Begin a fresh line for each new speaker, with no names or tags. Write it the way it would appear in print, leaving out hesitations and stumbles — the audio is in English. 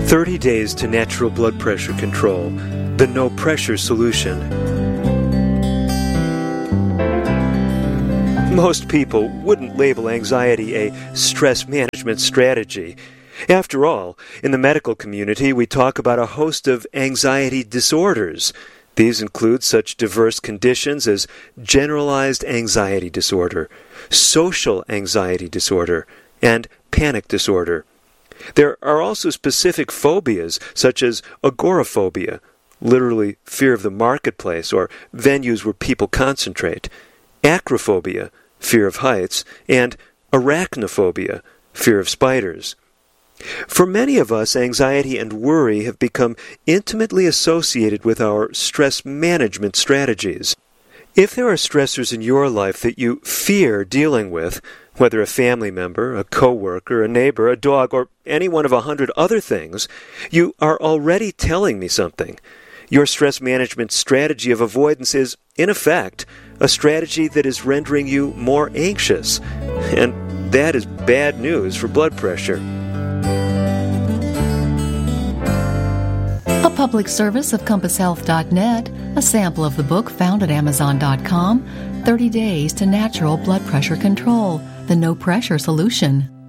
30 Days to Natural Blood Pressure Control, the No Pressure Solution. Most people wouldn't label anxiety a stress management strategy. After all, in the medical community, we talk about a host of anxiety disorders. These include such diverse conditions as generalized anxiety disorder, social anxiety disorder, and panic disorder. There are also specific phobias, such as agoraphobia, literally fear of the marketplace or venues where people concentrate, acrophobia, fear of heights, and arachnophobia, fear of spiders. For many of us, anxiety and worry have become intimately associated with our stress management strategies. If there are stressors in your life that you fear dealing with, whether a family member, a coworker, a neighbor, a dog, or any one of 100 other things, you are already telling me something. Your stress management strategy of avoidance is, in effect, a strategy that is rendering you more anxious. And that is bad news for blood pressure.
A public service of CompassHealth.net, a sample of the book found at Amazon.com, 30 Days to Natural Blood Pressure Control, the No Pressure Solution.